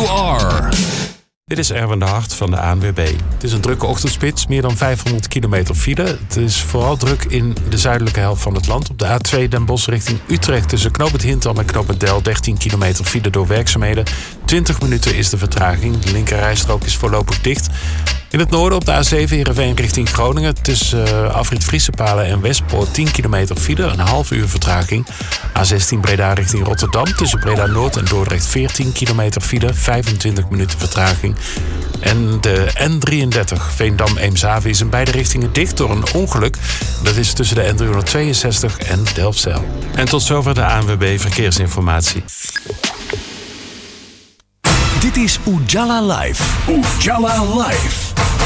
You Are. Dit is Erwin de Hart van de ANWB. Het is een drukke ochtendspits, meer dan 500 kilometer file. Het is vooral druk in de zuidelijke helft van het land. Op de A2 Den Bosch richting Utrecht tussen knooppunt Hintham en knooppunt Del. 13 kilometer file door werkzaamheden. 20 minuten is de vertraging. De linkerrijstrook is voorlopig dicht. In het noorden op de A7 Heerenveen richting Groningen tussen afrit Friesepalen en Westpoort 10 kilometer file, een half uur vertraging. A16 Breda richting Rotterdam tussen Breda Noord en Dordrecht 14 kilometer file, 25 minuten vertraging. En de N33 Veendam-Eemshaven is in beide richtingen dicht door een ongeluk. Dat is tussen de N362 en Delfzijl. En tot zover de ANWB Verkeersinformatie. Dit is Ujala Live. Ujala Live.